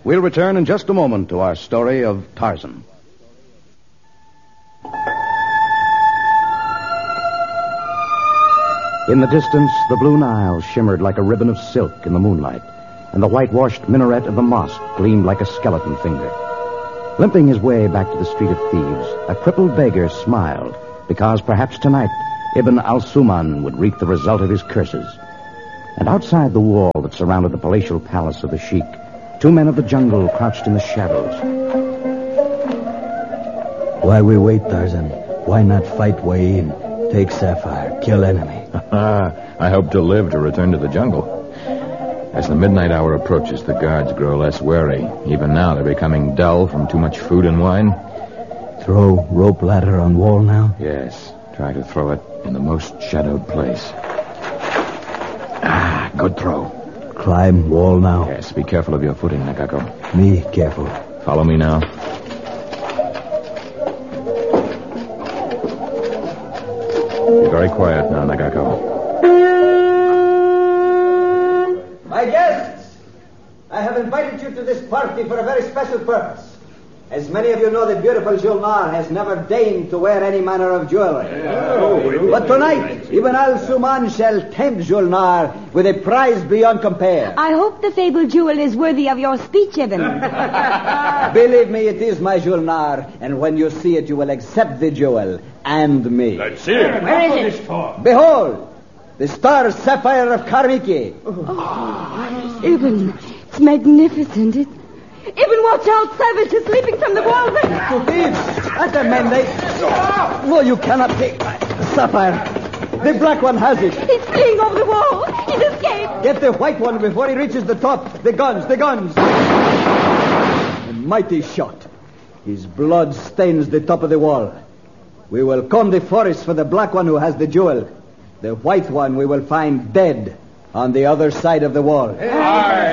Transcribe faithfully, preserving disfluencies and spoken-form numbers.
We'll return in just a moment to our story of Tarzan. In the distance, the Blue Nile shimmered like a ribbon of silk in the moonlight, and the whitewashed minaret of the mosque gleamed like a skeleton finger. Limping his way back to the Street of Thieves, a crippled beggar smiled, because perhaps tonight Ibn al-Suman would reap the result of his curses. And outside the wall that surrounded the palatial palace of the sheik, two men of the jungle crouched in the shadows. Why we wait, Tarzan? Why not fight way in? Take Sapphire, kill enemy. I hope to live to return to the jungle. As the midnight hour approaches, the guards grow less wary. Even now, they're becoming dull from too much food and wine. Throw rope ladder on wall now? Yes, try to throw it in the most shadowed place. Ah, good throw. Climb wall now? Yes, be careful of your footing, Nakako. Me, careful. Follow me now. Be very quiet now, Nakako. My guests, I have invited you to this party for a very special purpose. As many of you know, the beautiful Julnar has never deigned to wear any manner of jewelry. Oh, but tonight, Ibn al-Suman shall tempt Julnar with a prize beyond compare. I hope the fabled jewel is worthy of your speech, Ibn. Believe me, it is my Julnar, and when you see it, you will accept the jewel and me. Let's see it. Where is it? Behold, the star sapphire of Karmiki. Oh, Ibn, it's magnificent. It... Ibn, watch out, savages leaping from the wall there. Thieves, at the men, they... No, you cannot take sapphire. The black one has it. He's fleeing over the wall. He's escaped. Get the white one before he reaches the top. The guns, the guns. A mighty shot. His blood stains the top of the wall. We will comb the forest for the black one who has the jewel. The white one we will find dead on the other side of the wall. Aye.